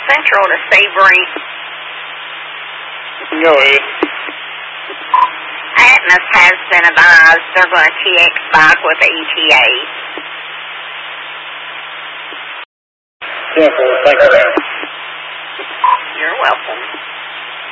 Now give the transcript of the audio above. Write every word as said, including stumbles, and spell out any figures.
Central to Sebring. Go ahead. Atmos has been advised they're going to T X back with the E T A. ten four, thank you. You're welcome.